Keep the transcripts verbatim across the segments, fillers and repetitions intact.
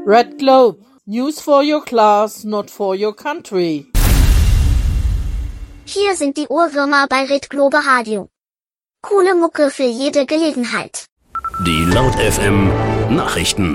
Red Globe. News for your class, not for your country. Hier sind die Ohrwürmer bei Red Globe Radio. Coole Mucke für jede Gelegenheit. Die Laut F M Nachrichten.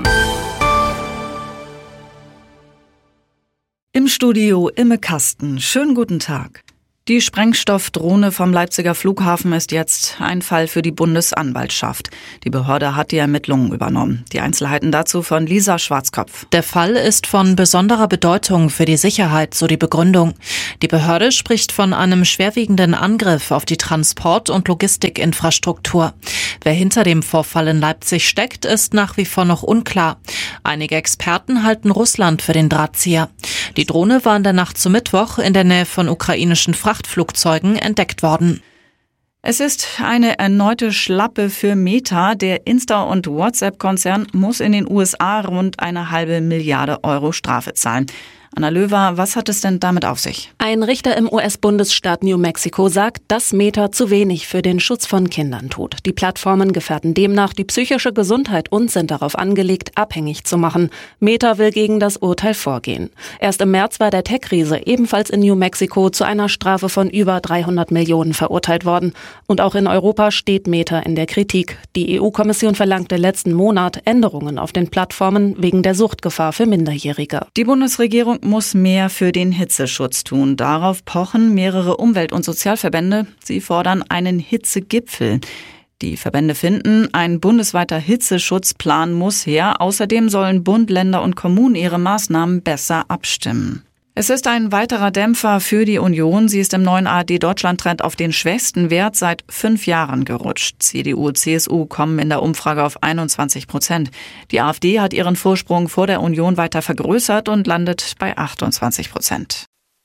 Im Studio Imme Kasten. Schönen guten Tag. Die Sprengstoffdrohne vom Leipziger Flughafen ist jetzt ein Fall für die Bundesanwaltschaft. Die Behörde hat die Ermittlungen übernommen. Die Einzelheiten dazu von Lisa Schwarzkopf. Der Fall ist von besonderer Bedeutung für die Sicherheit, so die Begründung. Die Behörde spricht von einem schwerwiegenden Angriff auf die Transport- und Logistikinfrastruktur. Wer hinter dem Vorfall in Leipzig steckt, ist nach wie vor noch unklar. Einige Experten halten Russland für den Drahtzieher. Die Drohne war in der Nacht zum Mittwoch in der Nähe von ukrainischen Frachtflugzeugen entdeckt worden. Es ist eine erneute Schlappe für Meta. Der Insta- und WhatsApp-Konzern muss in den U S A rund eine halbe Milliarde Euro Strafe zahlen. Anna Löwer, was hat es denn damit auf sich? Ein Richter im U S-Bundesstaat New Mexico sagt, dass Meta zu wenig für den Schutz von Kindern tut. Die Plattformen gefährden demnach die psychische Gesundheit und sind darauf angelegt, abhängig zu machen. Meta will gegen das Urteil vorgehen. Erst im März war der Tech-Riese ebenfalls in New Mexico zu einer Strafe von über dreihundert Millionen verurteilt worden. Und auch in Europa steht Meta in der Kritik. Die E U-Kommission verlangte letzten Monat Änderungen auf den Plattformen wegen der Suchtgefahr für Minderjährige. Die Bundesregierung muss mehr für den Hitzeschutz tun. Darauf pochen mehrere Umwelt- und Sozialverbände. Sie fordern einen Hitzegipfel. Die Verbände finden, ein bundesweiter Hitzeschutzplan muss her. Außerdem sollen Bund, Länder und Kommunen ihre Maßnahmen besser abstimmen. Es ist ein weiterer Dämpfer für die Union. Sie ist im neuen A R D-Deutschland-Trend auf den schwächsten Wert seit fünf Jahren gerutscht. C D U, C S U kommen in der Umfrage auf einundzwanzig Prozent. Die AfD hat ihren Vorsprung vor der Union weiter vergrößert und landet bei achtundzwanzig Prozent.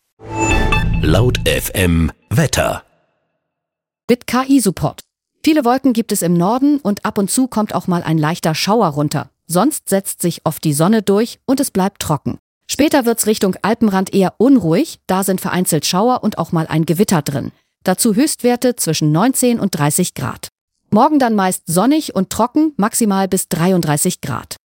Laut F M Wetter. Mit K I-Support. Viele Wolken gibt es im Norden und ab und zu kommt auch mal ein leichter Schauer runter. Sonst setzt sich oft die Sonne durch und es bleibt trocken. Später wird's Richtung Alpenrand eher unruhig, da sind vereinzelt Schauer und auch mal ein Gewitter drin. Dazu Höchstwerte zwischen neunzehn und dreißig Grad. Morgen dann meist sonnig und trocken, maximal bis dreiunddreißig Grad.